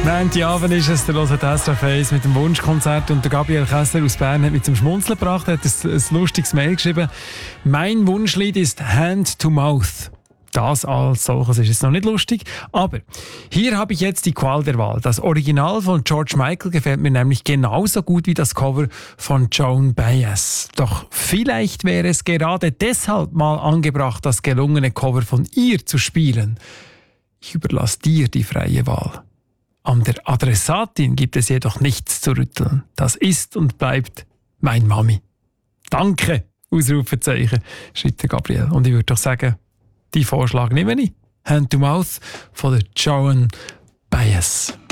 Montagabend ist es, der hört SRF 1 mit dem Wunschkonzert und der Gabriel Kessler aus Bern hat mich zum Schmunzeln gebracht, er hat ein lustiges Mail geschrieben. Mein Wunschlied ist Hand to Mouth. Das als solches ist jetzt noch nicht lustig, aber hier habe ich jetzt die Qual der Wahl. Das Original von George Michael gefällt mir nämlich genauso gut wie das Cover von Joan Baez. Doch vielleicht wäre es gerade deshalb mal angebracht, das gelungene Cover von ihr zu spielen. Ich überlasse dir die freie Wahl. An der Adressatin gibt es jedoch nichts zu rütteln. Das ist und bleibt mein Mami. Danke, Ausrufezeichen, schreibt der Gabriel. Und ich würde doch sagen, die Vorschlag nehme ich. Hand to Mouth von der Joan Baez.